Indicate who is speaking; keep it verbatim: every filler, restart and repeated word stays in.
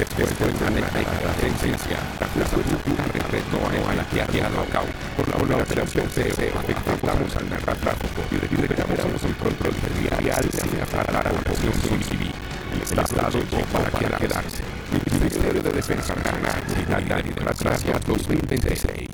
Speaker 1: Después de una década de ausencia, la cultura retornó a la que había locao. Por la operación C E O, afectamos al narcotráfico y recuperamos el control territorial sin afectar a la población civil. El Estado llegó para quedarse. Ministerio de Defensa, Seguridad y Democracia dos mil veintiséis.